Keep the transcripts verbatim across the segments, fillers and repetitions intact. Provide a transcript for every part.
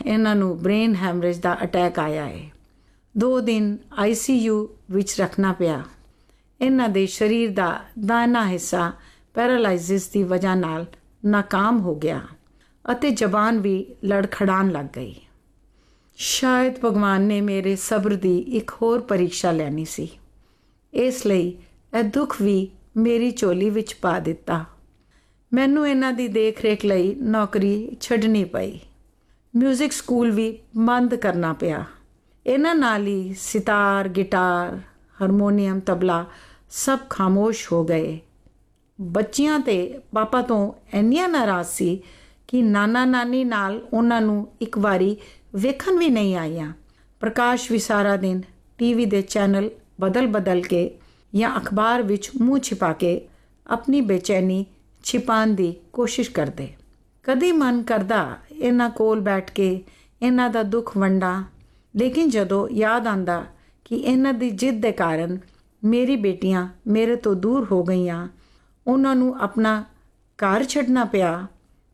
ਇਹਨਾਂ ਨੂੰ brain haemorrhage ਦਾ attack ਆਇਆ ਹੈ। ਦੋ ਦਿਨ ਆਈ ਸੀ ਯੂ ਵਿੱਚ ਰੱਖਣਾ ਪਿਆ। ਇਹਨਾਂ ਦੇ ਸਰੀਰ ਦਾ ਦਾਣਾ ਹਿੱਸਾ ਪੈਰਾਲਾਈਸਿਸ ਦੀ ਵਜ੍ਹਾ ਨਾਲ ਨਾਕਾਮ ਹੋ ਗਿਆ ਅਤੇ ਜ਼ਬਾਨ ਵੀ ਲੜਖੜਾਉਣ ਲੱਗ ਗਈ। ਸ਼ਾਇਦ ਭਗਵਾਨ ਨੇ ਮੇਰੇ ਸਬਰ ਦੀ ਇੱਕ ਹੋਰ ਪਰੀਕਸ਼ਾ ਲੈਣੀ ਸੀ, ਇਸ ਲਈ ਇਹ ਦੁੱਖ ਵੀ ਮੇਰੀ ਝੋਲੀ ਵਿੱਚ ਪਾ ਦਿੱਤਾ। ਮੈਨੂੰ ਇਹਨਾਂ ਦੀ ਦੇਖ ਰੇਖ ਲਈ ਨੌਕਰੀ ਛੱਡਣੀ ਪਈ। ਮਿਊਜ਼ਿਕ ਸਕੂਲ ਵੀ ਬੰਦ ਕਰਨਾ ਪਿਆ। ਇਹਨਾਂ ਨਾਲ ਹੀ ਸਿਤਾਰ, ਗਿਟਾਰ, ਹਾਰਮੋਨੀਅਮ, ਤਬਲਾ ਸਭ ਖਾਮੋਸ਼ ਹੋ ਗਏ। ਬੱਚੀਆਂ ਤੇ ਪਾਪਾ ਤੋਂ ਇੰਨੀਆਂ ਨਾਰਾਜ਼ ਸੀ ਕਿ ਨਾਨਾ ਨਾਨੀ ਨਾਲ ਉਹਨਾਂ ਨੂੰ ਇੱਕ ਵਾਰੀ ਵੇਖਣ ਵੀ ਨਹੀਂ ਆਈਆਂ। ਪ੍ਰਕਾਸ਼ ਵੀ ਸਾਰਾ ਦਿਨ ਟੀ ਵੀ ਦੇ ਚੈਨਲ ਬਦਲ ਬਦਲ ਕੇ ਜਾਂ ਅਖਬਾਰ ਵਿੱਚ ਮੂੰਹ ਛਿਪਾ ਕੇ ਆਪਣੀ ਬੇਚੈਨੀ ਛਿਪਾਉਣ ਦੀ ਕੋਸ਼ਿਸ਼ ਕਰਦੇ। ਕਦੀ ਮਨ ਕਰਦਾ ਇਹਨਾਂ ਕੋਲ ਬੈਠ ਕੇ ਇਹਨਾਂ ਦਾ ਦੁੱਖ ਵੰਡਾਂ, ਲੇਕਿਨ ਜਦੋਂ ਯਾਦ ਆਉਂਦਾ ਕਿ ਇਹਨਾਂ ਦੀ ਜਿੱਦ ਦੇ ਕਾਰਨ ਮੇਰੀ ਬੇਟੀਆਂ ਮੇਰੇ ਤੋਂ ਦੂਰ ਹੋ ਗਈਆਂ, ਉਹਨਾਂ ਨੂੰ ਆਪਣਾ ਘਰ ਛੱਡਣਾ ਪਿਆ,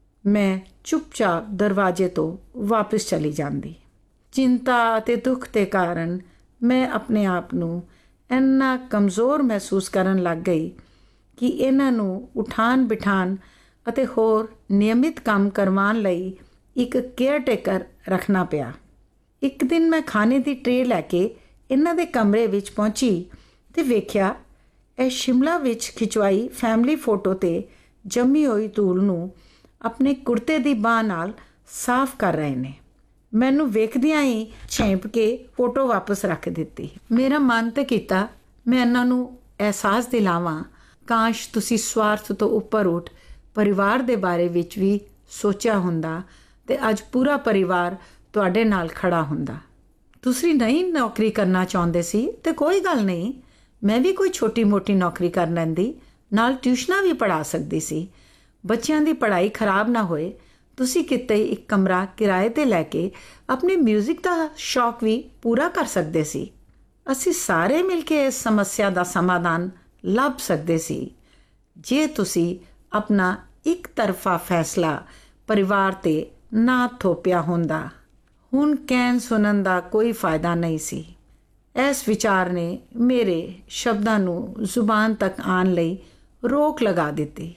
ਮੈਂ ਚੁੱਪਚਾਪ ਦਰਵਾਜ਼ੇ ਤੋਂ ਵਾਪਸ ਚਲੀ ਜਾਂਦੀ। ਚਿੰਤਾ ਅਤੇ ਦੁੱਖ ਦੇ ਕਾਰਨ ਮੈਂ ਆਪਣੇ ਆਪ ਨੂੰ ਇੰਨਾ ਕਮਜ਼ੋਰ ਮਹਿਸੂਸ ਕਰਨ ਲੱਗ ਗਈ ਕਿ ਇਹਨਾਂ ਨੂੰ ਉਠਾਣ ਬਿਠਾਣ ਅਤੇ ਹੋਰ ਨਿਯਮਿਤ ਕੰਮ ਕਰਵਾਉਣ ਲਈ ਇੱਕ ਕੇਅਰ ਟੇਕਰ ਰੱਖਣਾ ਪਿਆ। ਇੱਕ ਦਿਨ ਮੈਂ ਖਾਣੇ ਦੀ ਟਰੇ ਲੈ ਕੇ ਇਹਨਾਂ ਦੇ ਕਮਰੇ ਵਿੱਚ ਪਹੁੰਚੀ ਅਤੇ ਵੇਖਿਆ ਇਹ ਸ਼ਿਮਲਾ ਵਿੱਚ ਖਿਚਵਾਈ ਫੈਮਿਲੀ ਫੋਟੋ 'ਤੇ ਜੰਮੀ ਹੋਈ ਧੂਲ ਨੂੰ ਆਪਣੇ ਕੁੜਤੇ ਦੀ ਬਾਂਹ ਨਾਲ ਸਾਫ਼ ਕਰ ਰਹੇ ਨੇ। ਮੈਨੂੰ ਵੇਖਦਿਆਂ ਹੀ ਛੇਂਪ ਕੇ ਫੋਟੋ ਵਾਪਸ ਰੱਖ ਦਿੱਤੀ। ਮੇਰਾ ਮਨ ਤਾਂ ਕੀਤਾ ਮੈਂ ਇਹਨਾਂ ਨੂੰ ਅਹਿਸਾਸ ਦਿਲਾਵਾਂ, ਕਾਸ਼ ਤੁਸੀਂ ਸਵਾਰਥ ਤੋਂ ਉੱਪਰ ਉੱਠ ਪਰਿਵਾਰ ਦੇ ਬਾਰੇ ਵਿੱਚ ਵੀ ਸੋਚਿਆ ਹੁੰਦਾ ਅਤੇ ਅੱਜ ਪੂਰਾ ਪਰਿਵਾਰ ਤੁਹਾਡੇ ਨਾਲ ਖੜਾ ਹੁੰਦਾ। ਤੁਸੀਂ ਨਹੀਂ ਨੌਕਰੀ ਕਰਨਾ ਚਾਹੁੰਦੇ ਸੀ ਤੇ ਕੋਈ ਗੱਲ ਨਹੀਂ, ਮੈਂ ਵੀ ਕੋਈ ਛੋਟੀ ਮੋਟੀ ਨੌਕਰੀ ਕਰ ਲੈਂਦੀ, ਨਾਲ ਟਿਊਸ਼ਨਾਂ ਵੀ ਪੜ੍ਹਾ ਸਕਦੀ ਸੀ। ਬੱਚਿਆਂ ਦੀ ਪੜ੍ਹਾਈ ਖਰਾਬ ਨਾ ਹੋਏ, ਤੁਸੀਂ ਕਿਤੇ ਇੱਕ ਕਮਰਾ ਕਿਰਾਏ 'ਤੇ ਲੈ ਕੇ ਆਪਣੇ ਮਿਊਜ਼ਿਕ ਦਾ ਸ਼ੌਕ ਵੀ ਪੂਰਾ ਕਰ ਸਕਦੇ ਸੀ। ਅਸੀਂ ਸਾਰੇ ਮਿਲ ਕੇ ਇਸ ਸਮੱਸਿਆ ਦਾ ਸਮਾਧਾਨ ਲੱਭ ਸਕਦੇ ਸੀ ਜੇ ਤੁਸੀਂ ਆਪਣਾ ਇੱਕ ਤਰਫਾ ਫੈਸਲਾ ਪਰਿਵਾਰ 'ਤੇ ਨਾ ਥੋਪਿਆ ਹੁੰਦਾ। ਹੁਣ ਕਹਿਣ ਸੁਣਨ ਦਾ ਕੋਈ ਫਾਇਦਾ ਨਹੀਂ ਸੀ। ਇਸ ਵਿਚਾਰ ਨੇ ਮੇਰੇ ਸ਼ਬਦਾਂ ਨੂੰ ਜ਼ੁਬਾਨ ਤੱਕ ਆਉਣ ਲਈ ਰੋਕ ਲਗਾ ਦਿੱਤੀ।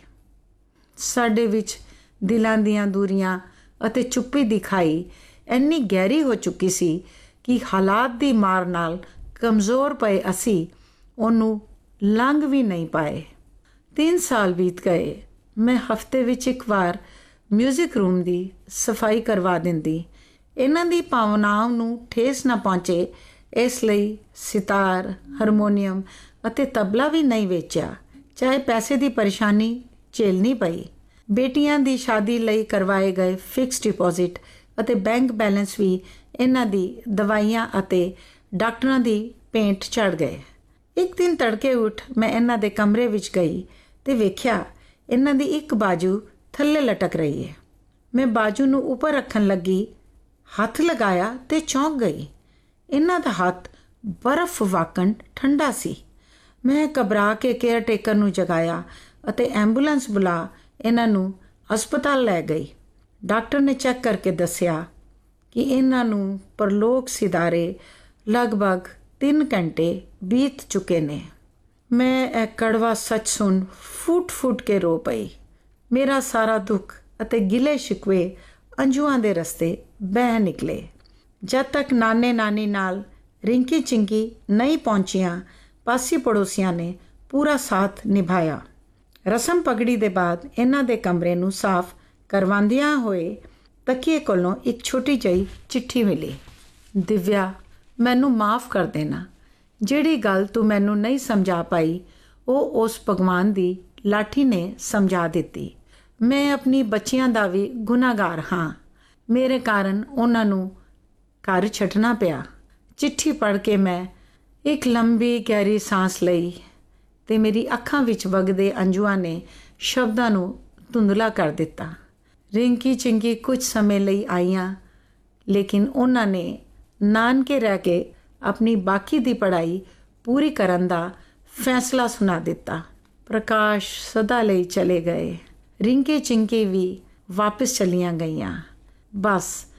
ਸਾਡੇ ਵਿੱਚ ਦਿਲਾਂ ਦੀਆਂ ਦੂਰੀਆਂ ਅਤੇ ਚੁੱਪੀ ਦੀ ਖਾਈ ਇੰਨੀ ਗਹਿਰੀ ਹੋ ਚੁੱਕੀ ਸੀ ਕਿ ਹਾਲਾਤ ਦੀ ਮਾਰ ਨਾਲ ਕਮਜ਼ੋਰ ਪਏ ਅਸੀਂ ਉਹਨੂੰ ਲੰਘ ਵੀ ਨਹੀਂ ਪਾਏ। ਤਿੰਨ ਸਾਲ ਬੀਤ ਗਏ। ਮੈਂ ਹਫ਼ਤੇ ਵਿੱਚ ਇੱਕ ਵਾਰ ਮਿਊਜ਼ਿਕ ਰੂਮ ਦੀ ਸਫਾਈ ਕਰਵਾ ਦਿੰਦੀ। ਇਹਨਾਂ ਦੀ ਭਾਵਨਾਵਾਂ ਨੂੰ ਠੇਸ ਨਾ ਪਹੁੰਚੇ, ਇਸ ਲਈ ਸਿਤਾਰ, ਹਾਰਮੋਨੀਅਮ ਅਤੇ ਤਬਲਾ ਵੀ ਨਹੀਂ ਵੇਚਿਆ, ਚਾਹੇ ਪੈਸੇ ਦੀ ਪਰੇਸ਼ਾਨੀ ਝੇਲਣੀ ਪਈ। ਬੇਟੀਆਂ ਦੀ ਸ਼ਾਦੀ ਲਈ ਕਰਵਾਏ ਗਏ ਫਿਕਸ ਡਿਪੋਜ਼ਿਟ ਅਤੇ ਬੈਂਕ ਬੈਲੈਂਸ ਵੀ ਇਹਨਾਂ ਦੀ ਦਵਾਈਆਂ ਅਤੇ ਡਾਕਟਰਾਂ ਦੀ ਭੇਂਟ ਚੜ੍ਹ ਗਏ। ਇੱਕ ਦਿਨ ਤੜਕੇ ਉੱਠ ਮੈਂ ਇਹਨਾਂ ਦੇ ਕਮਰੇ ਵਿੱਚ ਗਈ ਅਤੇ ਵੇਖਿਆ ਇਹਨਾਂ ਦੀ ਇੱਕ ਬਾਜੂ ਥੱਲੇ ਲਟਕ ਰਹੀ ਹੈ। ਮੈਂ ਬਾਜੂ ਨੂੰ ਉੱਪਰ ਰੱਖਣ ਲੱਗੀ, ਹੱਥ ਲਗਾਇਆ ਅਤੇ ਚੌਂਕ ਗਈ। ਇਹਨਾਂ ਦਾ ਹੱਥ ਬਰਫ਼ ਵਾਕਣ ਠੰਡਾ ਸੀ। ਮੈਂ ਘਬਰਾ ਕੇ ਕੇਅਰ ਟੇਕਰ ਨੂੰ ਜਗਾਇਆ ਅਤੇ ਐਂਬੂਲੈਂਸ ਬੁਲਾ ਇਹਨਾਂ ਨੂੰ ਹਸਪਤਾਲ ਲੈ ਗਈ। ਡਾਕਟਰ ਨੇ ਚੈੱਕ ਕਰਕੇ ਦੱਸਿਆ ਕਿ ਇਹਨਾਂ ਨੂੰ ਪਰਲੋਕ ਸਿਧਾਰੇ ਲਗਭਗ ਤਿੰਨ ਘੰਟੇ ਬੀਤ ਚੁੱਕੇ ਨੇ। ਮੈਂ ਇਹ ਕੜਵਾ ਸੱਚ ਸੁਣ ਫੁੱਟ ਫੁੱਟ ਕੇ ਰੋ ਪਈ। ਮੇਰਾ ਸਾਰਾ ਦੁੱਖ ਅਤੇ ਗਿਲੇ ਸ਼ਿਕਵੇ ਅੰਜੂਆਂ ਦੇ ਰਸਤੇ ਬਹਿ ਨਿਕਲੇ। ਜਦ ਤੱਕ ਨਾਨੇ ਨਾਨੀ ਨਾਲ ਰਿੰਕੀ ਚਿੰਕੀ ਨਹੀਂ ਪਹੁੰਚੀਆਂ, ਪਾਸੀ ਪੜੋਸੀਆਂ ਨੇ ਪੂਰਾ ਸਾਥ ਨਿਭਾਇਆ। ਰਸਮ ਪਗੜੀ ਦੇ ਬਾਅਦ ਇਹਨਾਂ ਦੇ ਕਮਰੇ ਨੂੰ ਸਾਫ਼ ਕਰਵਾਉਂਦਿਆਂ ਹੋਏ ਤਕੀਏ ਕੋਲੋਂ ਇੱਕ ਛੋਟੀ ਜਿਹੀ ਚਿੱਠੀ ਮਿਲੀ। ਦਿਵਿਆ, ਮੈਨੂੰ ਮਾफ़ ਕਰ ਦੇਣਾ। ਜਿਹੜੀ ਗੱਲ ਤੂੰ ਮੈਨੂੰ ਨਹੀਂ ਸਮਝਾ ਪਾਈ ਉਹ ਉਸ ਭਗਵਾਨ ਦੀ ਲਾਠੀ ਨੇ ਸਮਝਾ ਦਿੱਤੀ। ਮੈਂ ਆਪਣੀ ਬੱਚਿਆਂ ਦਾ ਵੀ ਗੁਨਾਹਗਾਰ ਹਾਂ। ਮੇਰੇ ਕਾਰਨ ਉਹਨਾਂ ਨੂੰ ਘਰ ਛੱਡਣਾ ਪਿਆ। ਚਿੱਠੀ ਪੜ੍ਹ ਕੇ ਮੈਂ ਇੱਕ ਲੰਬੀ ਗਹਿਰੀ ਸਾਂਸ ਲਈ ਅਤੇ ਮੇਰੀ ਅੱਖਾਂ ਵਿੱਚ ਵਗਦੇ ਅੰਜੂਆਂ ਨੇ ਸ਼ਬਦਾਂ ਨੂੰ ਧੁੰਦਲਾ ਕਰ ਦਿੱਤਾ। ਰਿੰਕੀ ਚਿੰਕੀ ਕੁਝ ਸਮੇਂ ਲਈ ਆਈਆਂ, ਲੇਕਿਨ ਉਹਨਾਂ ਨੇ ਨਾਨਕੇ ਰਹਿ ਕੇ ਆਪਣੀ ਬਾਕੀ ਦੀ ਪੜ੍ਹਾਈ ਪੂਰੀ ਕਰਨ ਦਾ ਫੈਸਲਾ ਸੁਣਾ ਦਿੱਤਾ। ਪ੍ਰਕਾਸ਼ ਸਦਾ ਲਈ ਚਲੇ ਗਏ। ਰਿੰਕੀ ਚਿੰਕੀ ਵੀ ਵਾਪਸ ਚਲੀਆਂ ਗਈਆਂ। ਬਸ